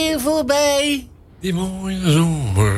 weer voorbij. Die mooie zomer.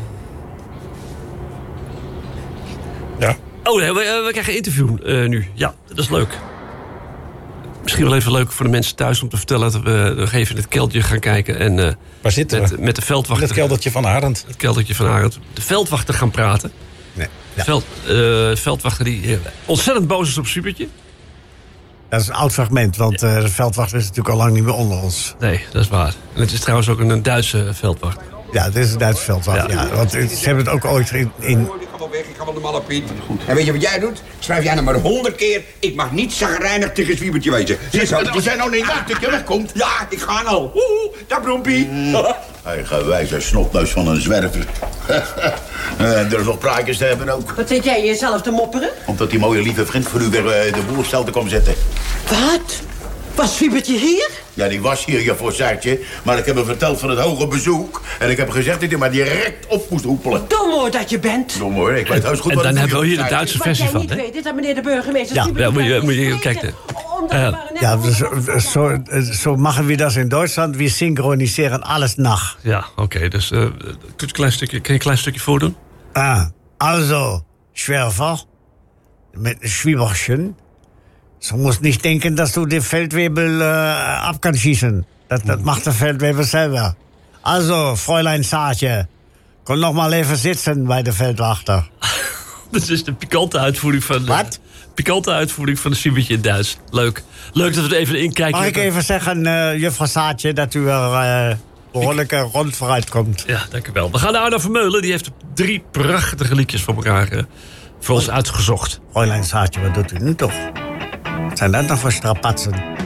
Ja. Oh, we krijgen een interview nu. Ja, dat is leuk. Misschien wel even leuk voor de mensen thuis om te vertellen... dat we nog even in het keldertje gaan kijken. En, waar zitten we? Met de veldwachter. Het keldertje van Arend. Het keldertje van Arend. De veldwachter gaan praten. Nee. Ja. Veldwachter die ontzettend boos is op Siebertje. Dat is een oud fragment, want de veldwachter is natuurlijk al lang niet meer onder ons. Nee, dat is waar. En het is trouwens ook een Duitse veldwachter. Ja, het is een Duitse veldwachter. Ja. Want ze hebben het ook ooit in... Ik ga wel weg, ik ga wel de malle Piet. En weet je wat jij doet? Schrijf jij nou maar 100 keer... ik mag niet zagrijnig tegen Zwiebertje wezen. We zijn nog niet wacht dat je wegkomt. Ja, ik ga al. Dag Brompie. Hij gewijze snotneus van een zwerver. Er nog praatjes te hebben ook. Wat zit jij jezelf te mopperen? Omdat die mooie lieve vriend voor u weer de boel op stel te komen zetten. Wat? Was Zwiebertje hier? Ja, die was hier, je voorzaatje. Maar ik heb hem verteld van het hoge bezoek. En ik heb gezegd dat hij maar direct op moest hoepelen. Dom hoor dat je bent. Dom hoor, ik weet heus goed en wat dan het hebben we hier de Duitse versie van. Wat jij niet weet is dat meneer de burgemeester... Ja, moet je kijken. Ja, so machen wir das in Deutschland. Wir synchronisieren alles nach. Ja, oké. Dus kun je een klein stukje voordoen? Also, Schwerver, mit Schwieberchen. Ze moest niet denken dat du de Feldwebel ab kan schießen. Dat macht de Feldwebel selber. Also, Fräulein Saatje, kom nog maar even zitten bij de veldwachter. Dat is de pikante uitvoering van... Wat? Pikante uitvoering van de Siebertje in Duits. Leuk. Leuk dat we er even in kijken. Mag ik even zeggen, juffrouw Saatje, dat u er behoorlijk rond vooruit komt? Ja, dank u wel. We gaan naar Arno Vermeulen. Die heeft 3 prachtige liedjes voor elkaar voor ons uitgezocht. Fräulein Saatje, wat doet u nu toch? Wat zijn dat nog voor strapatsen?